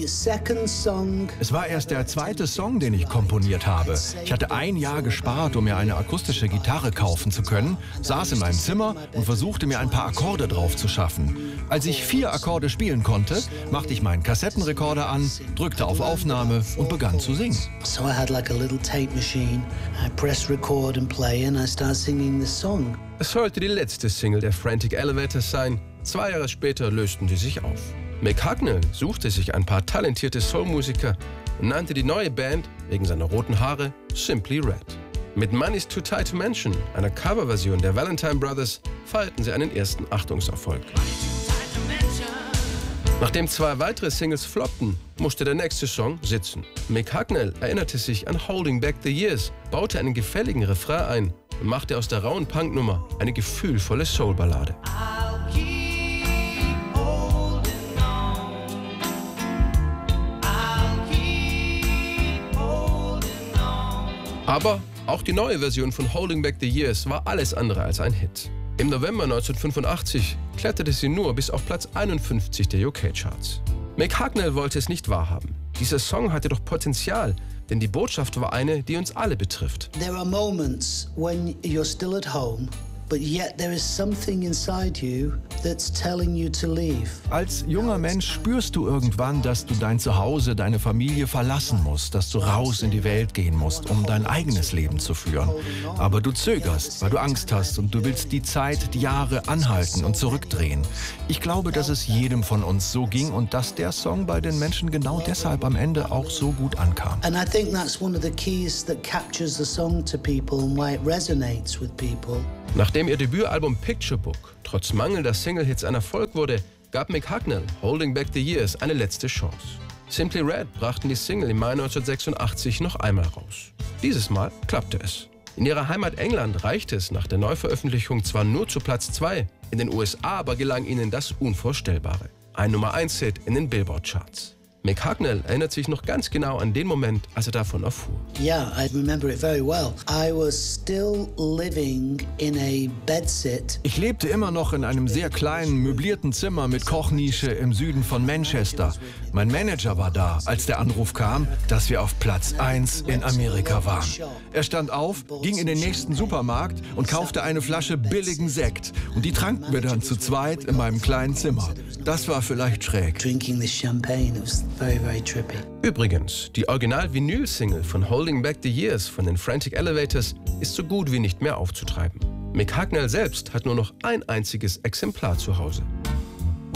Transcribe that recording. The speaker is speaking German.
Es war erst der zweite Song, den ich komponiert habe. Ich hatte ein Jahr gespart, um mir eine akustische Gitarre kaufen zu können, saß in meinem Zimmer und versuchte mir ein paar Akkorde drauf zu schaffen. Als ich 4 Akkorde spielen konnte, machte ich meinen Kassettenrekorder an, drückte auf Aufnahme und begann zu singen. So I had like a little tape machine. I pressed record and play and I started singing the song. Es sollte die letzte Single der Frantic Elevators sein. 2 Jahre später lösten sie sich auf. Mick Hucknall suchte sich ein paar talentierte Soulmusiker und nannte die neue Band wegen seiner roten Haare Simply Red. Mit Money's Too Tight to Mention, einer Coverversion der Valentine Brothers, feierten sie einen ersten Achtungserfolg. Nachdem 2 weitere Singles floppten, musste der nächste Song sitzen. Mick Hucknall erinnerte sich an Holding Back the Years, baute einen gefälligen Refrain ein und machte aus der rauen Punknummer eine gefühlvolle Soulballade. Aber auch die neue Version von Holding Back the Years war alles andere als ein Hit. Im November 1985 kletterte sie nur bis auf Platz 51 der UK-Charts. Mick Hucknall wollte es nicht wahrhaben. Dieser Song hatte doch Potenzial, denn die Botschaft war eine, die uns alle betrifft. There are moments when you're still at home, but yet there is something inside you that's telling you to leave. Als junger Mensch spürst du irgendwann, dass du dein Zuhause, deine Familie verlassen musst, dass du raus in die Welt gehen musst, um dein eigenes Leben zu führen. Aber du zögerst, weil du Angst hast und du willst die Zeit, die Jahre anhalten und zurückdrehen. Ich glaube, dass es jedem von uns so ging und dass der Song bei den Menschen genau deshalb am Ende auch so gut ankam. And I think that's one of the keys that captures the song to people and why it resonates with people. Nachdem ihr Debütalbum Picture Book trotz mangelnder Single-Hits ein Erfolg wurde, gab Mick Hucknall Holding Back the Years eine letzte Chance. Simply Red brachten die Single im Mai 1986 noch einmal raus. Dieses Mal klappte es. In ihrer Heimat England reichte es nach der Neuveröffentlichung zwar nur zu Platz 2, in den USA aber gelang ihnen das Unvorstellbare. Ein Nummer-1-Hit in den Billboard-Charts. Mick Hucknall erinnert sich noch ganz genau an den Moment, als er davon erfuhr. Yeah, I remember it very well. I was still living in a bedsit. Ich lebte immer noch in einem sehr kleinen, möblierten Zimmer mit Kochnische im Süden von Manchester. Mein Manager war da, als der Anruf kam, dass wir auf Platz 1 in Amerika waren. Er stand auf, ging in den nächsten Supermarkt und kaufte eine Flasche billigen Sekt. Und die tranken wir dann zu zweit in meinem kleinen Zimmer. Das war vielleicht schräg. Drinking this champagne, it was very, very trippy. Übrigens, die Original-Vinyl-Single von Holding Back the Years von den Frantic Elevators ist so gut wie nicht mehr aufzutreiben. Mick Hucknall selbst hat nur noch ein einziges Exemplar zu Hause.